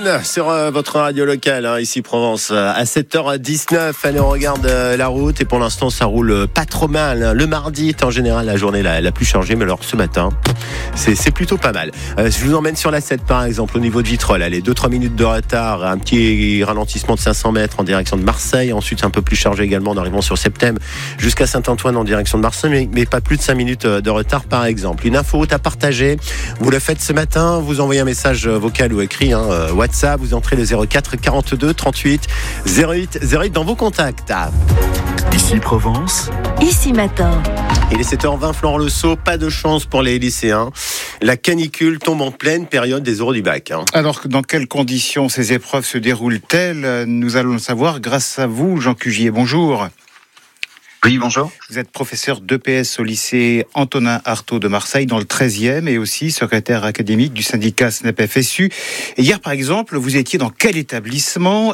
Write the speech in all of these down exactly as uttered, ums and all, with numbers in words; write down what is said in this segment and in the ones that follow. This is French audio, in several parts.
Fun sur euh, votre radio locale, hein, ici Provence, à sept heures dix-neuf. Allez, on regarde euh, la route et pour l'instant, ça roule pas trop mal. Hein. Le mardi est en général la journée la, la plus chargée, mais alors ce matin, c'est, c'est plutôt pas mal. Euh, je vous emmène sur la sept par exemple, au niveau de Vitrolles. Allez, deux trois minutes de retard, un petit ralentissement de cinq cents mètres en direction de Marseille. Ensuite, un peu plus chargé également en arrivant sur Septem jusqu'à Saint-Antoine en direction de Marseille, mais, mais pas plus de cinq minutes de retard par exemple. Une info route à partager, vous le faites ce matin, vous envoyez un message vocal ou écrit, hein, WhatsApp, vous entrez le zéro quatre quarante-deux trente-huit zéro huit zéro huit dans vos contacts. Ici Provence. Ici matin. Il est sept heures vingt, Florent Le Sceau, pas de chance pour les lycéens. La canicule tombe en pleine période des oraux du bac. Hein. Alors, dans quelles conditions ces épreuves se déroulent-elles ? Nous allons le savoir grâce à vous, Jean Cugier. Bonjour. Oui, bonjour. Vous êtes professeur d'E P S au lycée Antonin Artaud de Marseille, dans le treizième, et aussi secrétaire académique du syndicat S N E P F S U. Et hier, par exemple, vous étiez dans quel établissement ?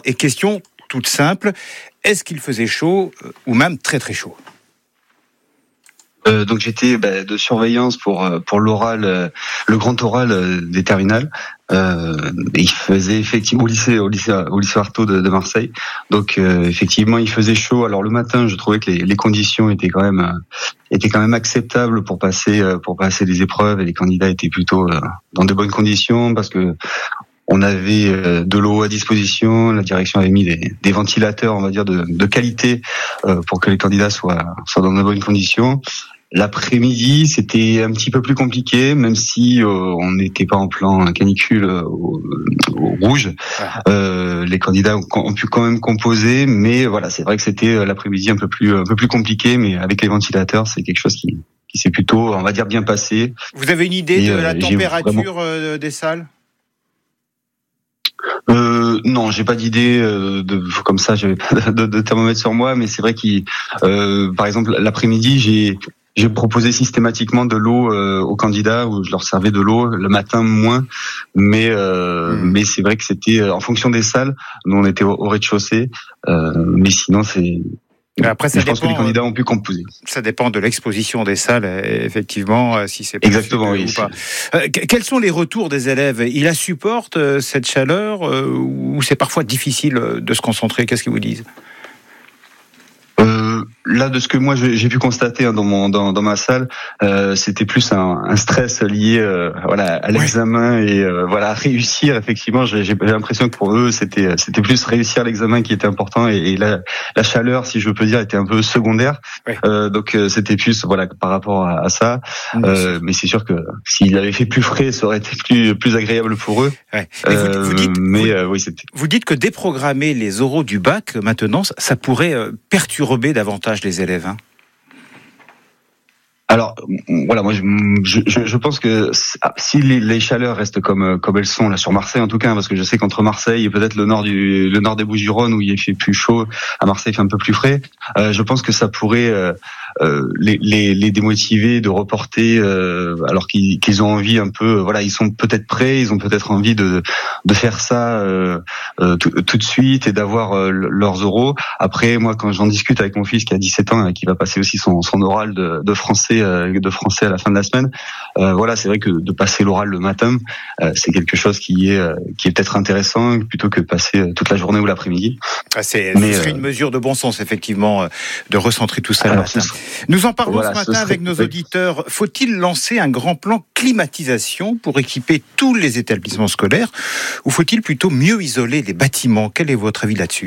Et question toute simple, est-ce qu'il faisait chaud ou même très très chaud ? Euh, donc j'étais bah, de surveillance pour pour l'oral, euh, le grand oral euh, des terminales. Euh, et il faisait effectivement au lycée au lycée au lycée Artaud de, de Marseille. Donc euh, effectivement il faisait chaud. Alors le matin je trouvais que les, les conditions étaient quand même euh, étaient quand même acceptables pour passer euh, pour passer les épreuves et les candidats étaient plutôt euh, dans de bonnes conditions parce que on avait euh, de l'eau à disposition. La direction avait mis des, des ventilateurs on va dire de, de qualité euh, pour que les candidats soient soient dans de bonnes conditions. L'après-midi, c'était un petit peu plus compliqué, même si euh, on n'était pas en plan canicule euh, au, au rouge. Euh, les candidats ont, ont pu quand même composer, mais voilà, c'est vrai que c'était l'après-midi un peu plus un peu plus compliqué, mais avec les ventilateurs, c'est quelque chose qui, qui s'est plutôt, on va dire, bien passé. Vous avez une idée Et, de la euh, température vraiment... des salles ? Euh, non, j'ai pas d'idée euh, de comme ça, j'ai pas de, de thermomètre sur moi, mais c'est vrai qu'il, euh, par exemple, l'après-midi, j'ai J'ai proposé systématiquement de l'eau euh, aux candidats, où je leur servais de l'eau le matin moins, mais euh, mmh. mais c'est vrai que c'était en fonction des salles. Nous on était au, au rez-de-chaussée, euh, mais sinon c'est. Après, ça je dépend, pense que les candidats ont pu composer. Ça dépend de l'exposition des salles, effectivement, si c'est possible exactement oui, ou pas. Euh, quels sont les retours des élèves ? Ils la supportent cette chaleur euh, ou c'est parfois difficile de se concentrer ? Qu'est-ce qu'ils vous disent ? Euh, là, de ce que moi j'ai pu constater hein, dans mon dans, dans ma salle, euh, c'était plus un, un stress lié, euh, voilà, à l'examen ouais. et euh, voilà, réussir. Effectivement, j'ai, j'ai l'impression que pour eux, c'était c'était plus réussir l'examen qui était important et, et la, la chaleur, si je peux dire, était un peu secondaire. Ouais. Euh, donc euh, c'était plus voilà par rapport à, à ça. Mmh, euh, mais c'est sûr que s'il avait fait plus frais, ça aurait été plus plus agréable pour eux. Ouais. Mais, vous, euh, vous dites, mais vous, euh, oui, c'était. Vous dites que déprogrammer les oraux du bac maintenant, ça pourrait perturber davantage les élèves, hein. Alors voilà, moi je, je, je pense que si les, les chaleurs restent comme comme elles sont là sur Marseille en tout cas, parce que je sais qu'entre Marseille et peut-être le nord du le nord des Bouches-du-Rhône où il fait plus chaud, à Marseille il fait un peu plus frais, euh, je pense que ça pourrait euh, euh, les, les les démotiver de reporter euh, alors qu'ils qu'ils ont envie un peu, voilà, ils sont peut-être prêts, ils ont peut-être envie de de faire ça euh, euh, tout, tout de suite et d'avoir euh, leurs oraux. Après moi quand j'en discute avec mon fils qui a dix-sept ans et qui va passer aussi son son oral de, de français de français à la fin de la semaine. Euh, voilà, c'est vrai que de passer l'oral le matin, euh, c'est quelque chose qui est euh, qui est peut-être intéressant plutôt que de passer toute la journée ou l'après-midi. Ah, c'est Mais, ce serait euh, une mesure de bon sens effectivement de recentrer tout ça alors, le matin. Serait... Nous en parlons voilà, ce matin ce avec nos auditeurs. Faut-il lancer un grand plan climatisation pour équiper tous les établissements scolaires ou faut-il plutôt mieux isoler les bâtiments ? Quel est votre avis là-dessus ?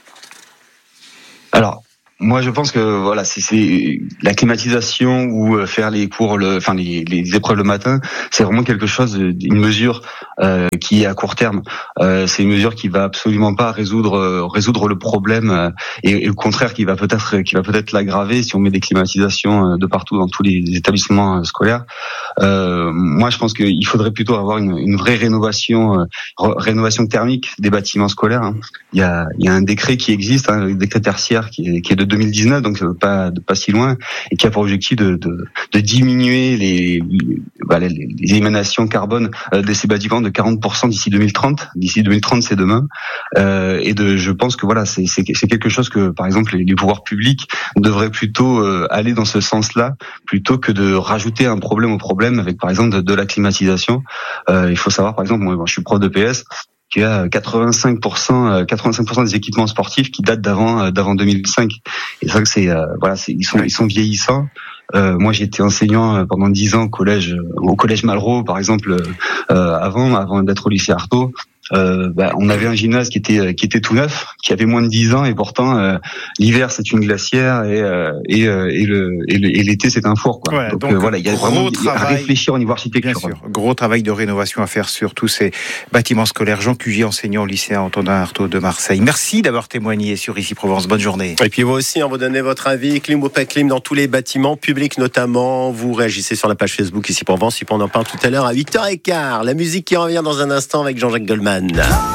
Alors moi, je pense que voilà, c'est, c'est la climatisation ou faire les cours, le, enfin les, les épreuves le matin, c'est vraiment quelque chose, une mesure euh, qui est à court terme. Euh, c'est une mesure qui va absolument pas résoudre résoudre le problème euh, et, et au contraire qui va peut-être qui va peut-être l'aggraver si on met des climatisations de partout dans tous les établissements scolaires. Euh, moi, je pense qu'il faudrait plutôt avoir une, une vraie rénovation, euh, rénovation thermique des bâtiments scolaires. Hein. Il y a il y a un décret qui existe, hein, le décret tertiaire qui est, qui est de deux mille dix-neuf, donc pas pas si loin, et qui a pour objectif de de, de diminuer les, les, voilà, les les émanations carbone euh, de ces bâtiments de quarante pour cent d'ici deux mille trente. D'ici deux mille trente, c'est demain. Euh, et de, je pense que voilà, c'est c'est c'est quelque chose que par exemple les, les pouvoirs publics devraient plutôt euh, aller dans ce sens-là, plutôt que de rajouter un problème au problème avec par exemple de, de la climatisation. Euh, il faut savoir par exemple, moi, moi je suis prof d'E P S. qu'il y a quatre-vingt-cinq pour cent, quatre-vingt-cinq pour cent des équipements sportifs qui datent d'avant, d'avant deux mille cinq. Et c'est vrai que c'est, euh, voilà, c'est, ils sont, ils sont vieillissants. Euh, moi, j'ai été enseignant pendant dix ans au collège, au collège Malraux, par exemple, euh, avant, avant d'être au lycée Artaud. Euh, bah, on avait un gymnase qui était qui était tout neuf, qui avait moins de dix ans, et pourtant euh, l'hiver c'est une glacière et euh, et, euh, et le et, le, et l'été c'est un four, quoi. Voilà, donc, donc euh, voilà, il y a vraiment travail, à réfléchir au niveau architecture. Bien sûr, gros travail de rénovation à faire sur tous ces bâtiments scolaires. Jean Cugier, enseignant au lycée Antonin Artaud de Marseille. Merci d'avoir témoigné sur Ici Provence. Bonne journée. Et puis vous aussi, hein, vous donnez votre avis, clim ou pas clim dans tous les bâtiments publics notamment. Vous réagissez sur la page Facebook Ici Provence. Et puis on en parle tout à l'heure à huit heures quinze. La musique qui revient dans un instant avec Jean-Jacques Goldman.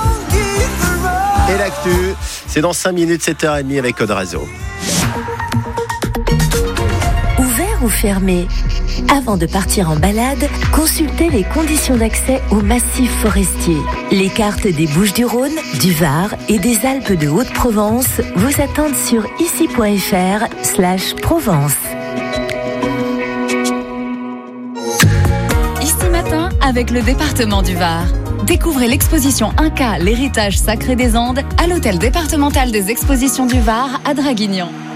Et l'actu, c'est dans cinq minutes, sept heures trente avec Odrazo. Ouvert ou fermé ? Avant de partir en balade, consultez les conditions d'accès au massif forestier. Les cartes des Bouches-du-Rhône, du Var et des Alpes de Haute-Provence vous attendent sur ici.fr slash Provence. Ici matin, avec le département du Var. Découvrez l'exposition Inca, l'héritage sacré des Andes, à l'hôtel départemental des expositions du Var à Draguignan.